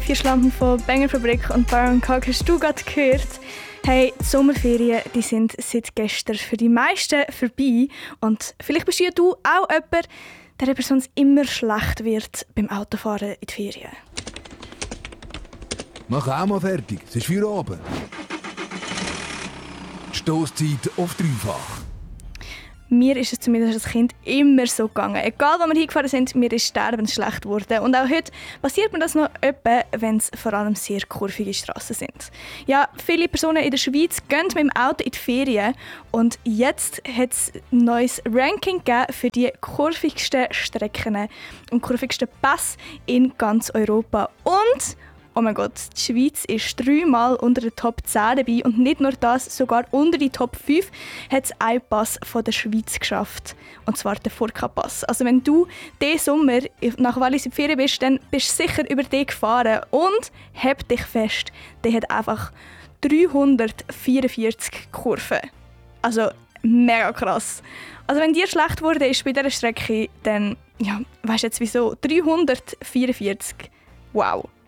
4 Schlampen von Bangerfabrik und Baron Cock hast du gerade gehört. Hey, die Sommerferien die sind seit gestern für die meisten vorbei. Und vielleicht bist du auch jemand, der sonst immer schlecht wird beim Autofahren in die Ferien. Mach auch mal fertig, es ist Feierabend. Die Stosszeit auf dreifach. Mir ist es zumindest als Kind immer so gegangen. Egal, wo wir hingefahren sind, mir ist sterbensschlecht geworden. Und auch heute passiert mir das noch öppe, wenn es vor allem sehr kurvige Strassen sind. Ja, viele Personen in der Schweiz gehen mit dem Auto in die Ferien. Und jetzt hat es ein neues Ranking gegeben für die kurvigsten Strecken und kurvigsten Pässe in ganz Europa. Und oh mein Gott, die Schweiz ist 3-mal unter den Top 10 dabei und nicht nur das, sogar unter die Top 5 hat es ein Pass von der Schweiz geschafft. Und zwar der Furka-Pass. Also wenn du diesen Sommer nach Wallis in die Ferien bist, dann bist du sicher über den gefahren. Und halt dich fest, der hat einfach 344 Kurven. Also mega krass. Also wenn dir schlecht wurde ist bei dieser Strecke, dann ja, weisst du jetzt wieso. 344. Wow.